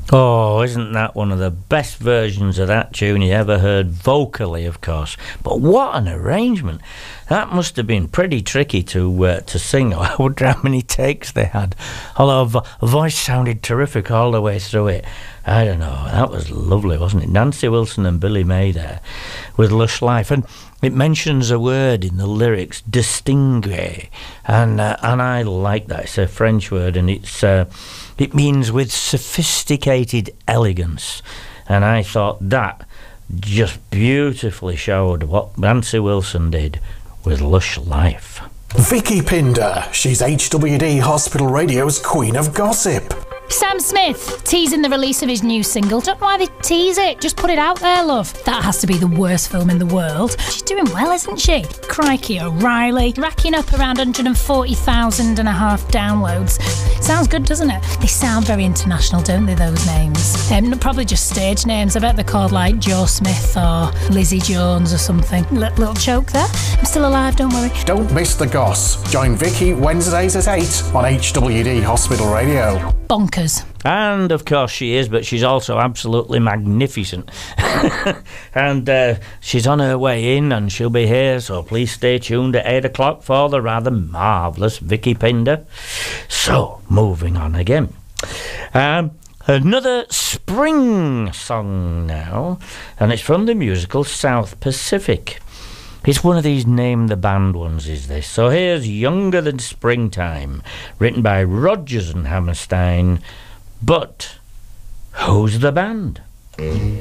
Oh, isn't that one of the best versions of that tune you ever heard, vocally, of course. But what an arrangement. That must have been pretty tricky to sing. I wonder how many takes they had. Although voice sounded terrific all the way through it. I don't know. That was lovely, wasn't it? Nancy Wilson and Billy May there with Lush Life. And it mentions a word in the lyrics, distinguer. And I like that. It's a French word, and it means with sophisticated elegance. And I thought that just beautifully showed what Nancy Wilson did with Lush Life. Vicky Pinder, she's HWD Hospital Radio's Queen of Gossip. Sam Smith teasing the release of his new single. Don't know why they tease it. Just put it out there, love. That has to be the worst film in the world. She's doing well, isn't she? Crikey O'Reilly, racking up around 140,000 and a half downloads. Sounds good, doesn't it? They sound very international, don't they, those names? Probably just stage names. I bet they're called like Joe Smith or Lizzie Jones or something. Little joke there. I'm still alive, don't worry. Don't miss the goss. Join Vicky Wednesdays at 8 on HWD Hospital Radio. Bonkers. And of course she is, but she's also absolutely magnificent. And she's on her way in, and she'll be here, so please stay tuned at 8 o'clock for the rather marvellous Vicky Pinder. So, moving on again. Another spring song now, and it's from the musical South Pacific. It's one of these name the band ones, is this. So here's Younger Than Springtime, written by Rodgers and Hammerstein. But who's the band?